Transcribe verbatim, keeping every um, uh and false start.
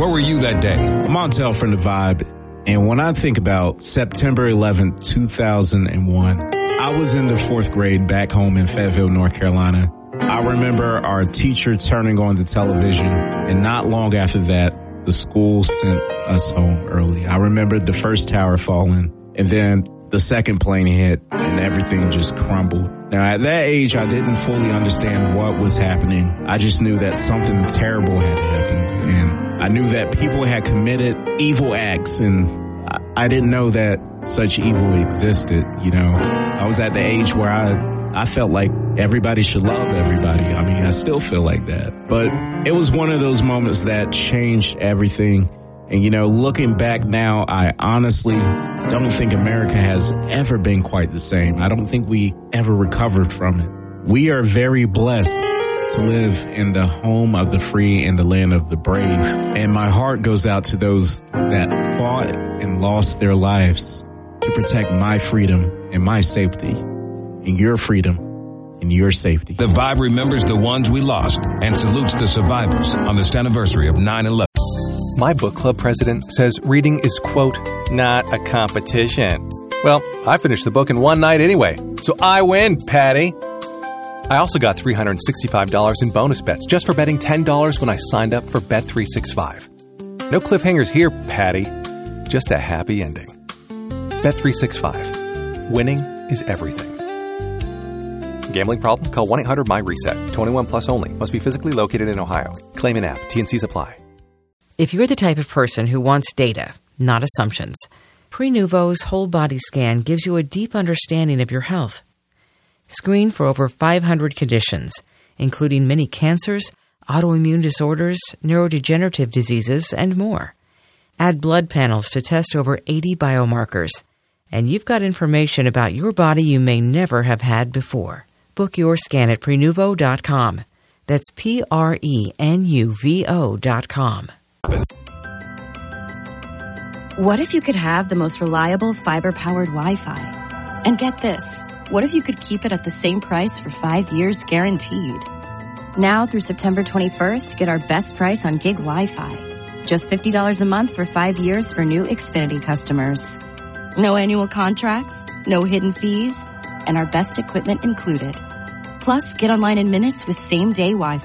Where were you that day? I'm Montel from The Vibe, and when I think about September eleventh, two thousand one, I was in the fourth grade back home in Fayetteville, North Carolina. I remember our teacher turning on the television, and not long after that, the school sent us home early. I remember the first tower falling, and then the second plane hit, and everything just crumbled. Now, at that age, I didn't fully understand what was happening. I just knew that something terrible had happened, and I knew that people had committed evil acts, and I didn't know that such evil existed, you know. I was at the age where I, I felt like everybody should love everybody. I mean, I still feel like that. But it was one of those moments that changed everything. And, you know, looking back now, I honestly don't think America has ever been quite the same. I don't think we ever recovered from it. We are very blessed to live in the home of the free and the land of the brave. And my heart goes out to those that fought and lost their lives to protect my freedom and my safety, and your freedom and your safety. The Vibe remembers the ones we lost and salutes the survivors on this anniversary of nine eleven. My book club president says reading is, quote, not a competition. Well, I finished the book in one night anyway, so I win, Patty. I also got three hundred sixty-five dollars in bonus bets just for betting ten dollars when I signed up for Bet three sixty-five. No cliffhangers here, Patty. Just a happy ending. Bet three sixty-five. Winning is everything. Gambling problem? Call one eight hundred M Y RESET. twenty-one plus only. Must be physically located in Ohio. Claim in app. T and Cs apply. If you're the type of person who wants data, not assumptions, Prenuvo's whole body scan gives you a deep understanding of your health. Screen for over five hundred conditions, including many cancers, autoimmune disorders, neurodegenerative diseases, and more. Add blood panels to test over eighty biomarkers, and you've got information about your body you may never have had before. Book your scan at Prenuvo dot com. That's P R E N U V O dot com. What if you could have the most reliable fiber-powered Wi-Fi? And get this, what if you could keep it at the same price for five years guaranteed? Now through September twenty-first, get our best price on gig Wi-Fi. Just fifty dollars a month for five years for new Xfinity customers. No annual contracts, no hidden fees, and our best equipment included. Plus, get online in minutes with same-day Wi-Fi.